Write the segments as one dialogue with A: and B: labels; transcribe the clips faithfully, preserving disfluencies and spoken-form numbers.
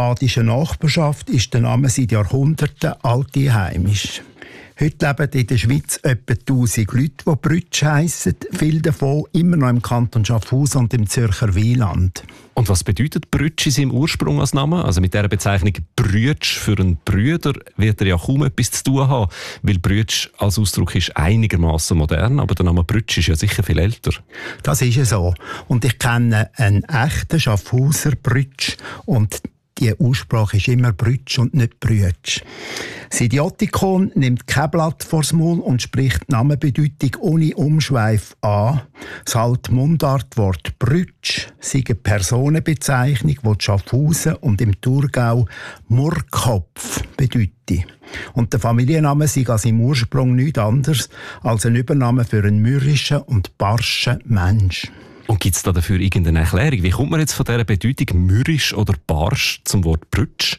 A: kanadischen Nachbarschaft ist der Name seit Jahrhunderten altiheimisch. Heute leben in der Schweiz etwa tausend Leute, die Brütsch heissen. Viele davon immer noch im Kanton Schaffhausen und im Zürcher Wieland.
B: Und was bedeutet Brütsch in seinem Ursprung als Name? Also mit dieser Bezeichnung Brütsch für einen Brüder wird er ja kaum etwas zu tun haben, weil Brütsch als Ausdruck ist einigermaßen modern, aber der Name Brütsch ist ja sicher viel älter.
A: Das ist ja so. Und ich kenne einen echten Schaffhauser Brütsch und die Aussprache ist immer Brütsch und nicht Brütsch. Das Idiotikon nimmt kein Blatt vors Maul und spricht die Namenbedeutung ohne Umschweif an. Das alte Mundartwort Brütsch sei eine Personenbezeichnung, die in Schaffhausen und im Thurgau Murrkopf bedeutet. Und der Familienname sei also im Ursprung nichts anderes als ein Übername für einen mürrischen und barschen Mensch.
B: Und gibt es da dafür irgendeine Erklärung? Wie kommt man jetzt von dieser Bedeutung mürrisch oder barsch zum Wort Brütsch?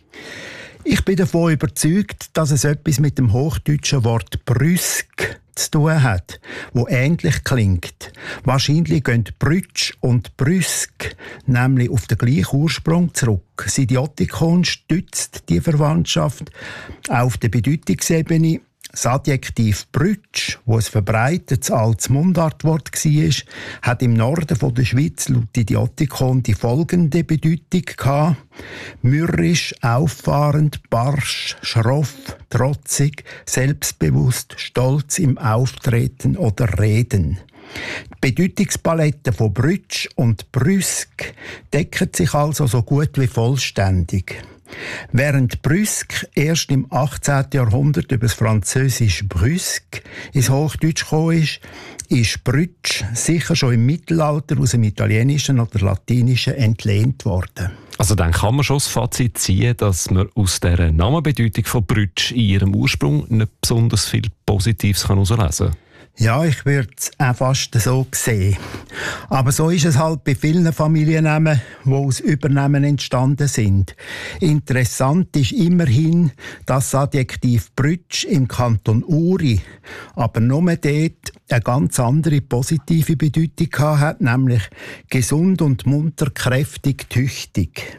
A: Ich bin davon überzeugt, dass es etwas mit dem hochdeutschen Wort «brüsk» zu tun hat, wo ähnlich klingt. Wahrscheinlich gehen «brütsch» und «brüsk» nämlich auf den gleichen Ursprung zurück. Das Idiotikon stützt die Verwandtschaft auf der Bedeutungsebene. Das Adjektiv «brütsch», wo ein verbreitetes altes Mundartwort war, hat im Norden der Schweiz laut Idiotikon die folgende Bedeutung gehabt: mürrisch, auffahrend, barsch, schroff, trotzig, selbstbewusst, stolz im Auftreten oder Reden. Die Bedeutungspalette von Brütsch und Brüsk deckt sich also so gut wie vollständig. Während Brüsk erst im achtzehnten Jahrhundert über das französische Brüsk ins Hochdeutsch gekommen ist, ist Brütsch sicher schon im Mittelalter aus dem Italienischen oder Latinischen entlehnt worden.
B: Also dann kann man schon das Fazit ziehen, dass man aus dieser Namenbedeutung von Brütsch in ihrem Ursprung nicht besonders viel Positives herauslesen kann.
A: Ja, ich würde es auch fast so sehen. Aber so ist es halt bei vielen Familiennamen, die aus Übernahmen entstanden sind. Interessant ist immerhin, dass das Adjektiv Brütsch im Kanton Uri aber nur dort eine ganz andere positive Bedeutung hat, nämlich gesund und munter, kräftig, tüchtig.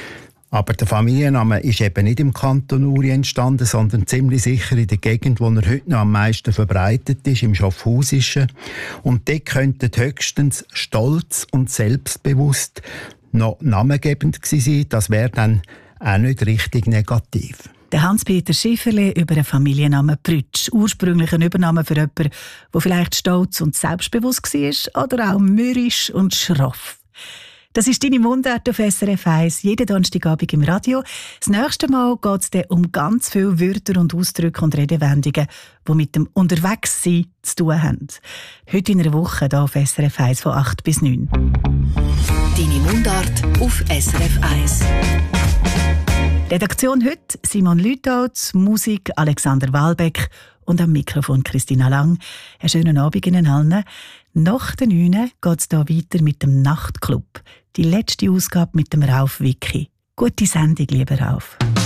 A: Aber der Familienname ist eben nicht im Kanton Uri entstanden, sondern ziemlich sicher in der Gegend, wo er heute noch am meisten verbreitet ist, im Schaffhausischen. Und dort könnten höchstens stolz und selbstbewusst noch namengebend gewesen sein. Das wäre dann auch nicht richtig negativ.
C: Der Hans-Peter Schifferle über den Familiennamen Brütsch. Ursprünglich ein Übername für jemanden, der vielleicht stolz und selbstbewusst war oder auch mürrisch und schroff. Das ist deine Mundart auf S R F eins, jeden Donnerstagabend im Radio. Das nächste Mal geht es um ganz viele Wörter und Ausdrücke und Redewendungen, die mit dem Unterwegssein zu tun haben. Heute in einer Woche hier auf S R F eins von acht bis neun.
D: Deine Mundart auf S R F eins.
C: Redaktion heute Simon Lütholz, Musik Alexander Wahlbeck und am Mikrofon Christina Lang. Einen schönen Abend Ihnen allen. Nach den neun geht es hier weiter mit dem Nachtclub. Die letzte Ausgabe mit dem Rauf Wicki. Gute Sendung, lieber Rauf.